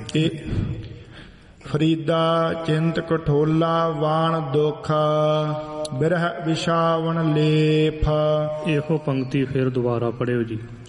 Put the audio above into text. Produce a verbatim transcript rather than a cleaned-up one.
ਇਹ ਫਰੀਦਾ ਚਿੰਤ ਕਠੋਲਾ ਵਾਣ ਦੁਖ ਬਿਰਹ ਵਿਸ਼ਾਵਨ ਲੇਫ। ਇਹੋ ਪੰਕਤੀ ਫਿਰ ਦੁਬਾਰਾ ਪੜਿਓ ਜੀ।